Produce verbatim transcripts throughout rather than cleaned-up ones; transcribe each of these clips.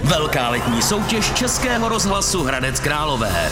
Velká letní soutěž Českého rozhlasu Hradec Králové.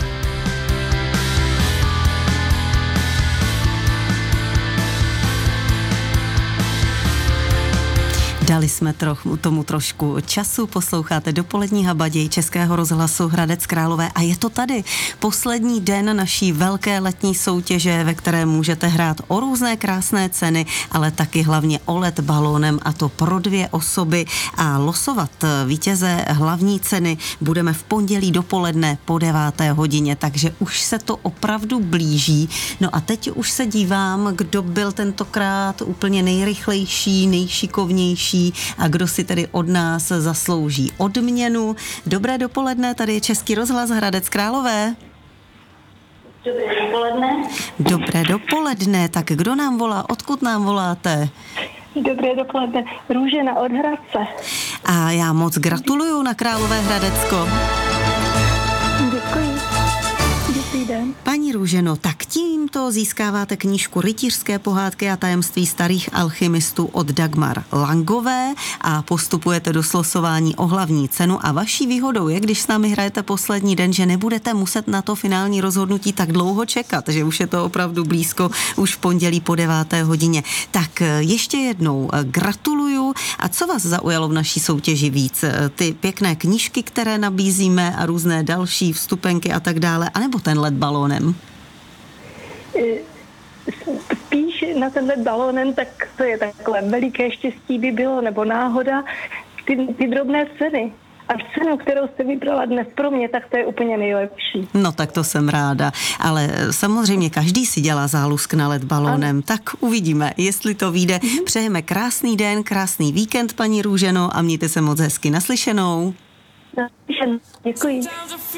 Dali jsme trochu, tomu trošku času, posloucháte dopolední habaděj Českého rozhlasu Hradec Králové a je to tady poslední den naší velké letní soutěže, ve které můžete hrát o různé krásné ceny, ale taky hlavně o let balónem, a to pro dvě osoby, a losovat vítěze hlavní ceny budeme v pondělí dopoledne po deváté hodině, takže už se to opravdu blíží. No a teď už se dívám, kdo byl tentokrát úplně nejrychlejší, nejšikovnější a kdo si tedy od nás zaslouží odměnu. Dobré dopoledne, tady je Český rozhlas Hradec Králové. Dobré dopoledne. Dobré dopoledne, tak kdo nám volá, odkud nám voláte? Dobré dopoledne, Růžena od Hradce. A já moc gratuluju na Králové Hradecko. Děkuji. Dobrý den. Paní Růženo, tak tímto získáváte knížku Rytířské pohádky a tajemství starých alchymistů od Dagmar Langové a postupujete do slosování o hlavní cenu, a vaší výhodou je, když s námi hrajete poslední den, že nebudete muset na to finální rozhodnutí tak dlouho čekat, že už je to opravdu blízko, už v pondělí po deváté hodině. Tak ještě jednou gratuluju. A co vás zaujalo v naší soutěži víc? Ty pěkné knížky, které nabízíme, a různé další vstupenky a tak dále, anebo ten let balónem? Spíš na ten let balónem, tak to je takové veliké štěstí by bylo, nebo náhoda, ty, ty drobné ceny. A cenu, kterou jste vybrala dnes pro mě, tak to je úplně nejlepší. No tak to jsem ráda, ale samozřejmě každý si dělá zálusk na let balónem, ano. Tak uvidíme, jestli to vyjde. Mm-hmm. Přejeme krásný den, krásný víkend, paní Růženo, a mějte se moc hezky. Naslyšenou. Naslyšenou, děkuji.